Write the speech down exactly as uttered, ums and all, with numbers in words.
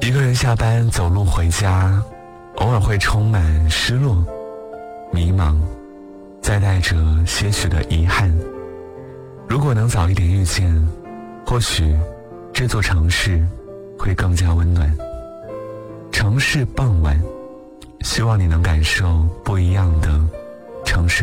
一个人下班走路回家，偶尔会充满失落、迷茫，再带着些许的遗憾。如果能早一点遇见，或许这座城市会更加温暖。城市傍晚，希望你能感受不一样的城市。